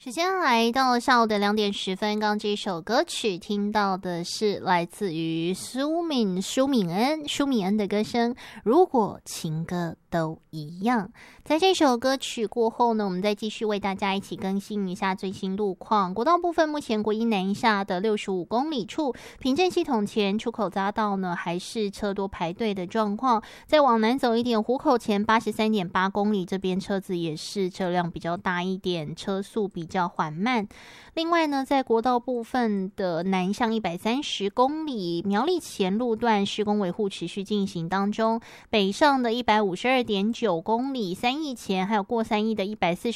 时间来到下午的2:10，刚刚这首歌曲听到的是来自于舒敏恩的歌声《如果情歌都一样》。在这首歌曲过后呢，我们再继续为大家一起更新一下最新路况。国道部分，目前国一南下的65公里处平镇系统前出口匝道呢，还是车多排队的状况。再往南走一点，湖口前83.8公里这边车子也是车辆比较大一点，车速比较缓慢。另外呢，在国道部分的南向130公里苗栗前路段施工维护持续进行当中，北上的152.9公里3义前还有过3义的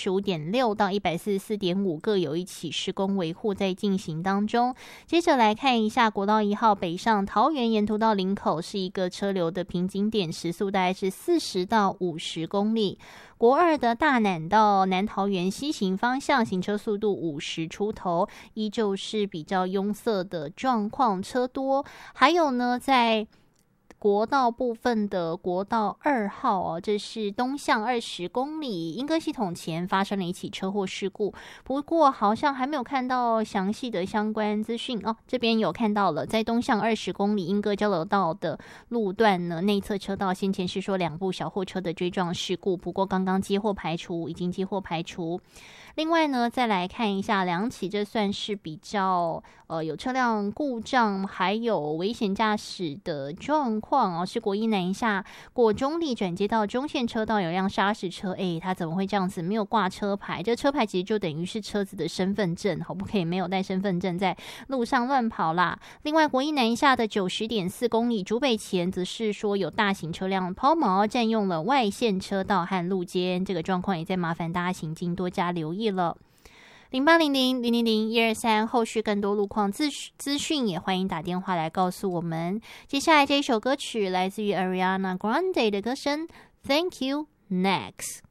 145.6到144.5各有一起施工维护在进行当中。接着来看一下国道1号北上桃园沿途到林口是一个车流的瓶颈点，时速大概是40到50公里。国2的大南到南桃园西行方向行车速度50出头，依旧是比较拥塞的状况，车多。还有呢，在国道部分的国道2号这是东向20公里莺歌系统前发生了一起车祸事故，不过好像还没有看到详细的相关资讯这边有看到了，在东向20公里莺歌交流道的路段呢，内侧车道先前是说2部小货车的追撞事故，不过刚刚已经接获排除。另外呢，再来看一下两起，这算是比较有车辆故障还有危险驾驶的状况是国一南下过中立转接到中线车道有辆砂石车，它怎么会这样子没有挂车牌？这车牌其实就等于是车子的身份证，不可以没有带身份证在路上乱跑啦。另外国一南下的90.4公里竹北前则是说有大型车辆抛锚占用了外线车道和路肩，这个状况也在麻烦大家行经多加留意了。0800-000-123，后续更多路况资讯也欢迎打电话来告诉我们。接下来这一首歌曲来自于 Ariana Grande 的歌声 Thank You Next。